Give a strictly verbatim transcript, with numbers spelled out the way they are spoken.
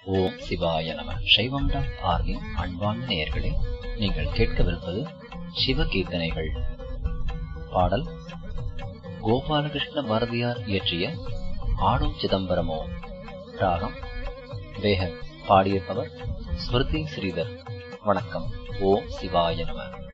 ஓம் சிவாய நம. சைவம் டாட் ஆர்கின் அன்பார்ந்த நேயர்களே, நீங்கள் கேட்கவிருப்பது சிவ கீர்த்தனைகள். பாடல் கோபாலகிருஷ்ண பாரதியார் இயற்றிய ஆடும் சிதம்பரமோ. ராகம் வேகன். பாடியிருப்பவர் ஸ்மிருதி ஸ்ரீதர். வணக்கம். ஓம் சிவாய நம.